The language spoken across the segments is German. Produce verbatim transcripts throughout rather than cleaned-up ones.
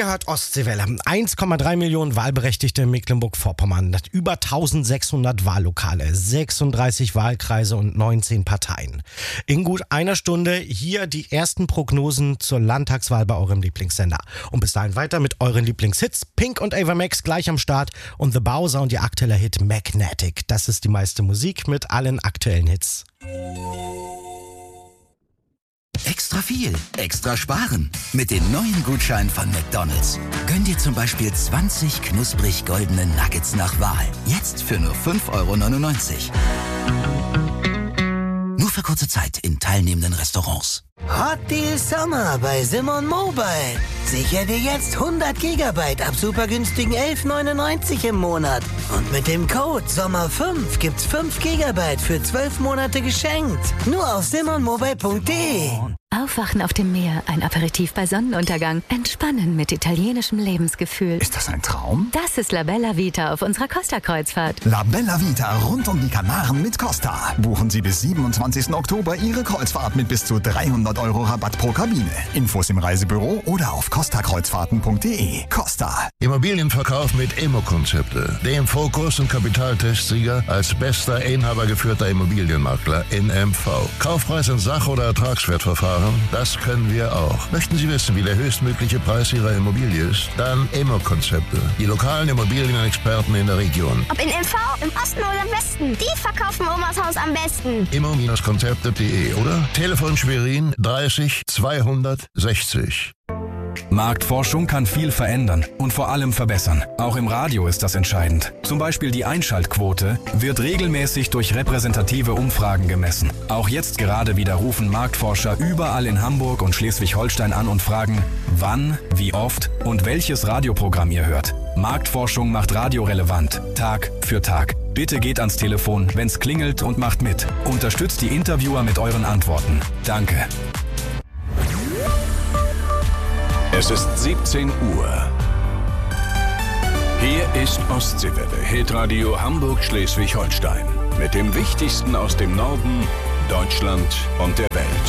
Ihr hört Ostseewelle. eins Komma drei Millionen Wahlberechtigte in Mecklenburg-Vorpommern, über eintausendsechshundert Wahllokale, sechsunddreißig Wahlkreise und neunzehn Parteien. In gut einer Stunde hier die ersten Prognosen zur Landtagswahl bei eurem Lieblingssender. Und bis dahin weiter mit euren Lieblingshits. Pink und Ava Max gleich am Start und The Bowser und ihr aktueller Hit Magnetic. Das ist die meiste Musik mit allen aktuellen Hits. Extra viel, extra sparen. Mit den neuen Gutscheinen von McDonald's. Gönn dir zum Beispiel zwanzig knusprig goldene Nuggets nach Wahl. Jetzt für nur fünf Euro neunundneunzig. Nur für kurze Zeit in teilnehmenden Restaurants. Hot Deal Sommer bei Simon Mobile. Sicher dir jetzt hundert Gigabyte ab super günstigen elf neunundneunzig im Monat. Und mit dem Code Sommer fünf gibt's fünf Gigabyte für zwölf Monate geschenkt. Nur auf simonmobile punkt de. Aufwachen auf dem Meer, ein Aperitif bei Sonnenuntergang, entspannen mit italienischem Lebensgefühl. Ist das ein Traum? Das ist La Bella Vita auf unserer Costa-Kreuzfahrt. La Bella Vita rund um die Kanaren mit Costa. Buchen Sie bis siebenundzwanzigsten Oktober Ihre Kreuzfahrt mit bis zu dreihundert Euro Rabatt pro Kabine. Infos im Reisebüro oder auf costa kreuzfahrten punkt de. Costa. Immobilienverkauf mit Immo-Konzepte. Dem Fokus- und Kapitaltestsieger als bester inhabergeführter Immobilienmakler in M V. Kaufpreis in Sach- oder Ertragswertverfahren, das können wir auch. Möchten Sie wissen, wie der höchstmögliche Preis Ihrer Immobilie ist? Dann Immo-Konzepte. Die lokalen Immobilienexperten in der Region. Ob in M V, im Osten oder im Westen, die verkaufen Omas Haus am besten. immo-konzepte punkt de oder Telefon Schwerin dreißig zweihundertsechzig. Marktforschung kann viel verändern und vor allem verbessern. Auch im Radio ist das entscheidend. Zum Beispiel die Einschaltquote wird regelmäßig durch repräsentative Umfragen gemessen. Auch jetzt gerade wieder rufen Marktforscher überall in Hamburg und Schleswig-Holstein an und fragen, wann, wie oft und welches Radioprogramm ihr hört. Marktforschung macht Radio relevant, Tag für Tag. Bitte geht ans Telefon, wenn's klingelt und macht mit. Unterstützt die Interviewer mit euren Antworten. Danke. Es ist siebzehn Uhr. Hier ist Ostseewelle, Hitradio Hamburg-Schleswig-Holstein. Mit dem Wichtigsten aus dem Norden, Deutschland und der Welt.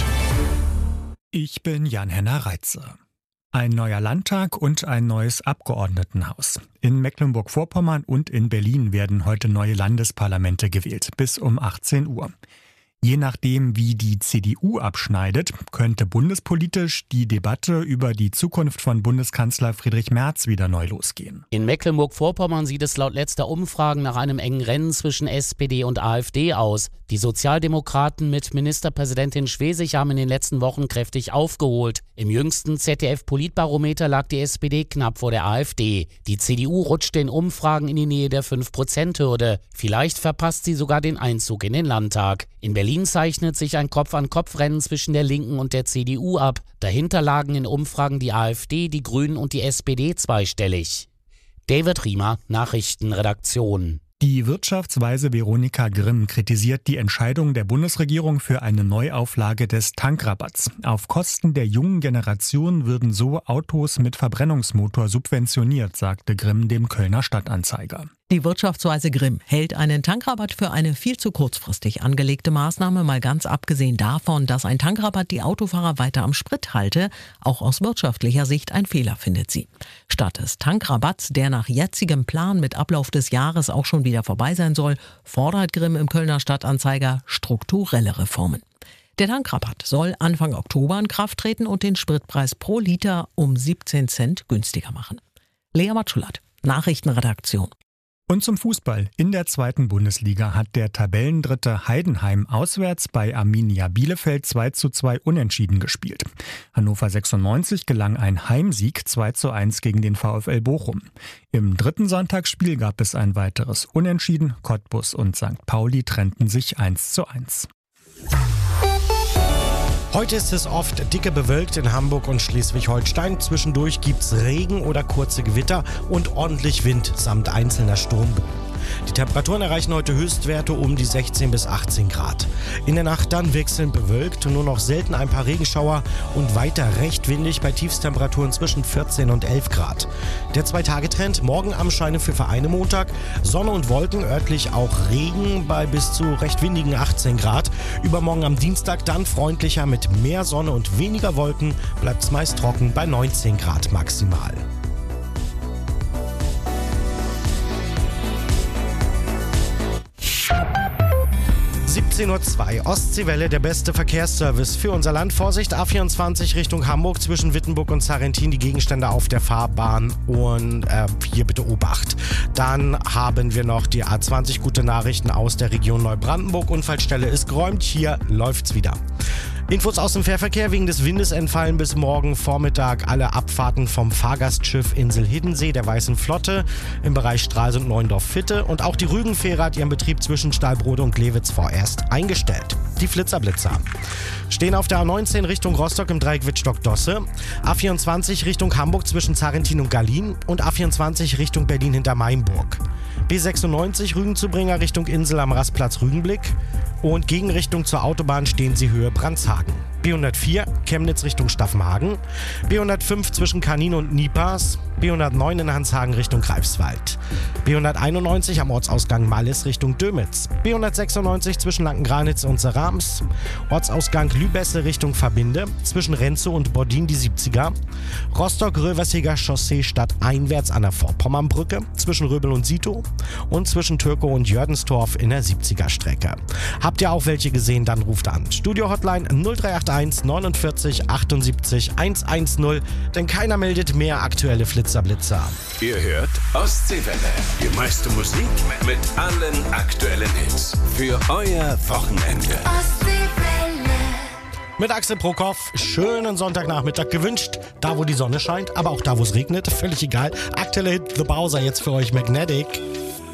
Ich bin Jan-Henner Reitze. Ein neuer Landtag und ein neues Abgeordnetenhaus. In Mecklenburg-Vorpommern und in Berlin werden heute neue Landesparlamente gewählt, bis um achtzehn Uhr. Je nachdem, wie die C D U abschneidet, könnte bundespolitisch die Debatte über die Zukunft von Bundeskanzler Friedrich Merz wieder neu losgehen. In Mecklenburg-Vorpommern sieht es laut letzter Umfragen nach einem engen Rennen zwischen S P D und AfD aus. Die Sozialdemokraten mit Ministerpräsidentin Schwesig haben in den letzten Wochen kräftig aufgeholt. Im jüngsten Z D F-Politbarometer lag die S P D knapp vor der AfD. Die C D U rutschte in Umfragen in die Nähe der fünf Prozent Hürde. Vielleicht verpasst sie sogar den Einzug in den Landtag. In Berlin zeichnet sich ein Kopf-an-Kopf-Rennen zwischen der Linken und der C D U ab. Dahinter lagen in Umfragen die AfD, die Grünen und die S P D zweistellig. David Riemer, Nachrichtenredaktion. Die Wirtschaftsweise Veronika Grimm kritisiert die Entscheidung der Bundesregierung für eine Neuauflage des Tankrabatts. Auf Kosten der jungen Generation würden so Autos mit Verbrennungsmotor subventioniert, sagte Grimm dem Kölner Stadtanzeiger. Die Wirtschaftsweise Grimm hält einen Tankrabatt für eine viel zu kurzfristig angelegte Maßnahme, mal ganz abgesehen davon, dass ein Tankrabatt die Autofahrer weiter am Sprit halte. Auch aus wirtschaftlicher Sicht ein Fehler, findet sie. Statt des Tankrabatts, der nach jetzigem Plan mit Ablauf des Jahres auch schon wieder vorbei sein soll, fordert Grimm im Kölner Stadtanzeiger strukturelle Reformen. Der Tankrabatt soll Anfang Oktober in Kraft treten und den Spritpreis pro Liter um siebzehn Cent günstiger machen. Lea Matschulat, Nachrichtenredaktion. Und zum Fußball. In der zweiten Bundesliga hat der Tabellendritte Heidenheim auswärts bei Arminia Bielefeld zwei zu zwei unentschieden gespielt. Hannover sechsundneunzig gelang ein Heimsieg zwei zu eins gegen den VfL Bochum. Im dritten Sonntagsspiel gab es ein weiteres Unentschieden. Cottbus und Sankt Pauli trennten sich eins zu eins. Heute ist es oft dicke bewölkt in Hamburg und Schleswig-Holstein. Zwischendurch gibt's Regen oder kurze Gewitter und ordentlich Wind samt einzelner Sturmböen. Die Temperaturen erreichen heute Höchstwerte um die sechzehn bis achtzehn Grad. In der Nacht dann wechselnd bewölkt und nur noch selten ein paar Regenschauer und weiter recht windig bei Tiefstemperaturen zwischen vierzehn und elf Grad. Der Zwei-Tage-Trend: morgen am Scheine für Vereine Montag, Sonne und Wolken, örtlich auch Regen bei bis zu recht windigen achtzehn Grad. Übermorgen am Dienstag dann freundlicher mit mehr Sonne und weniger Wolken, bleibt's meist trocken bei neunzehn Grad maximal. neunzehn Uhr zwei, Ostseewelle, der beste Verkehrsservice für unser Land. Vorsicht, A vierundzwanzig Richtung Hamburg zwischen Wittenburg und Sarrentin, die Gegenstände auf der Fahrbahn und äh, hier bitte Obacht. Dann haben wir noch die A zwanzig, gute Nachrichten aus der Region Neubrandenburg. Unfallstelle ist geräumt, hier läuft's wieder. Infos aus dem Fährverkehr: wegen des Windes entfallen bis morgen Vormittag alle Abfahrten vom Fahrgastschiff Insel Hiddensee der Weißen Flotte im Bereich Stralsund, Neuendorf, Fitte. Und auch die Rügenfähre hat ihren Betrieb zwischen Stahlbrode und Glewitz vorerst eingestellt. Die Flitzerblitzer stehen auf der A neunzehn Richtung Rostock im Dreieck Wittstock-Dosse, A vierundzwanzig Richtung Hamburg zwischen Sarrentin und Gallien und A vierundzwanzig Richtung Berlin hinter Mainburg. B sechsundneunzig Rügenzubringer Richtung Insel am Rastplatz Rügenblick und Gegenrichtung zur Autobahn stehen sie Höhe Brandshagen. B hundertvier Chemnitz Richtung Staffenhagen, B hundertfünf zwischen Kanin und Nipas, B hundertneun in Hanshagen Richtung Greifswald, B hunderteinundneunzig am Ortsausgang Mallis Richtung Dömitz, B hundertsechsundneunzig zwischen Lanckengranitz und Serams, Ortsausgang Lübesse Richtung Verbinde, zwischen Renzow und Bordin die siebziger, Rostock-Röverseger Chaussee stadteinwärts an der Vorpommernbrücke, zwischen Röbel und Sito und zwischen Türkow und Jördenstorf in der siebziger Strecke. Habt ihr auch welche gesehen, dann ruft an. Studio-Hotline null drei acht eins neunundvierzig achtundsiebzig hundertzehn, denn keiner meldet mehr aktuelle Flitzerblitzer. Ihr hört Ostseewelle, die meiste Musik mit allen aktuellen Hits für euer Wochenende. Ostseewelle. Mit Axel Prokop, schönen Sonntagnachmittag gewünscht, da wo die Sonne scheint, aber auch da wo es regnet, völlig egal. Aktuelle Hit The Bowser jetzt für euch, Magnetic.